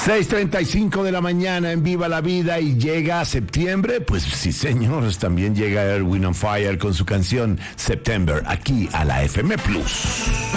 6:35 de la mañana en Viva la Vida y llega septiembre. Pues sí, señores, también llega Erwin on Fire con su canción September aquí a la FM Plus.